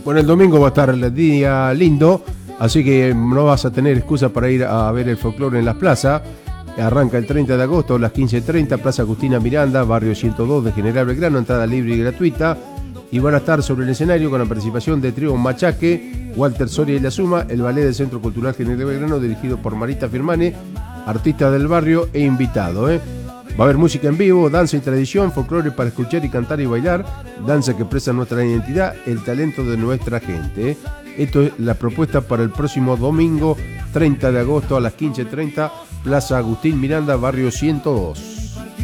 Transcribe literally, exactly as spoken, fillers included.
Bueno, el domingo va a estar el día lindo, así que no vas a tener excusa para ir a ver el folclore en las plazas. Arranca el treinta de agosto a las quince treinta, Plaza Agustina Miranda, barrio ciento dos de General Belgrano, entrada libre y gratuita. Y van a estar sobre el escenario con la participación de Trío Machaque, Walter Soria y La Suma, el ballet del Centro Cultural General Belgrano dirigido por Marita Firmane, artistas del barrio e invitado, ¿eh? Va a haber música en vivo, danza y tradición, folclore para escuchar y cantar y bailar, danza que expresa nuestra identidad, el talento de nuestra gente, ¿eh? Esto es la propuesta para el próximo domingo, treinta de agosto a las quince treinta, Plaza Agustín Miranda, barrio ciento dos.